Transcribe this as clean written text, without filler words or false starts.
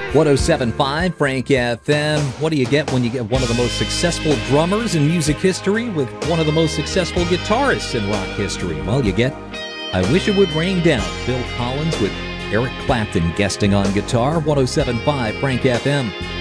107.5 Frank FM. What do you get when you get one of the most successful drummers in music history with one of the most successful guitarists in rock history? Well, you get I Wish It Would Rain Down, Phil Collins with Eric Clapton guesting on guitar. 107.5 Frank FM.